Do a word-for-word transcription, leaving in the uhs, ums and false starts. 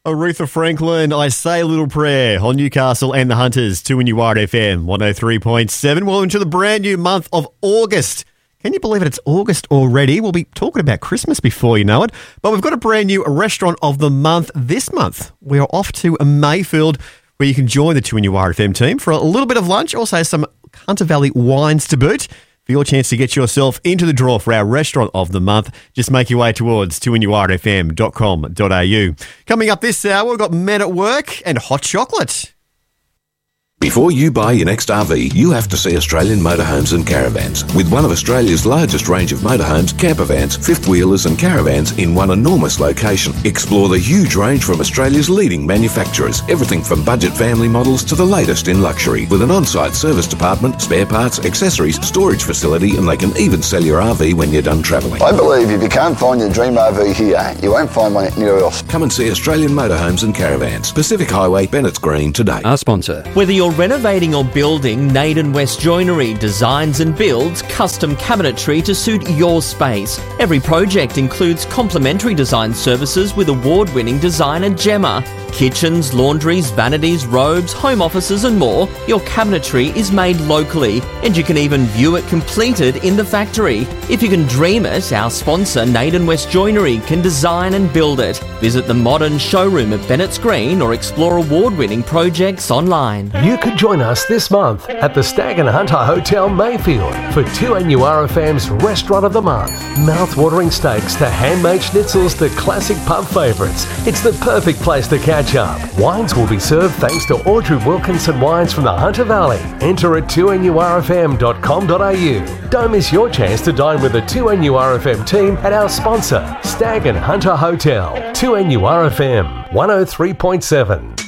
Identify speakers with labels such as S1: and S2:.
S1: Aretha Franklin, I Say a Little Prayer on Newcastle and the Hunters, two N U R F M, one oh three point seven. Welcome to the brand new month of August. Can you believe it? It's August already. We'll be talking about Christmas before you know it. But we've got a brand new restaurant of the month this month. We are off to Mayfield, where you can join the two N U R F M team for a little bit of lunch, also some Hunter Valley wines to boot. For your chance to get yourself into the draw for our restaurant of the month, just make your way towards two N U R F M dot com dot a u. Coming up this hour, we've got Men at Work and hot chocolate.
S2: Before you buy your next R V, you have to see Australian Motorhomes and Caravans. With one of Australia's largest range of motorhomes, campervans, fifth wheelers and caravans in one enormous location. Explore the huge range from Australia's leading manufacturers. Everything from budget family models to the latest in luxury. With an on-site service department, spare parts, accessories, storage facility, and they can even sell your R V when you're done travelling.
S3: I believe if you can't find your dream R V here, you won't find one anywhere else.
S2: Come and see Australian Motorhomes and Caravans. Pacific Highway, Bennett's Green today.
S4: Our sponsor.
S5: Whether you're renovating or building, Naden West Joinery designs and builds custom cabinetry to suit your space. Every project includes complimentary design services with award-winning designer Gemma. Kitchens, laundries, vanities, robes, home offices and more. Your cabinetry is made locally and you can even view it completed in the factory. If you can dream it, our sponsor Naden West Joinery can design and build it. Visit the modern showroom at Bennett's Green or explore award-winning projects online.
S6: You could join us this month at the Stag and Hunter Hotel Mayfield for two N U R F M's Restaurant of the Month. Mouth-watering steaks to handmade schnitzels to classic pub favourites. It's the perfect place to catch up. Wines will be served thanks to Audrey Wilkinson Wines from the Hunter Valley. Enter at two N U R F M dot com dot a u. Don't miss your chance to dine with the two N U R F M team at our sponsor, Stag and Hunter Hotel. two N U R F M, one oh three point seven.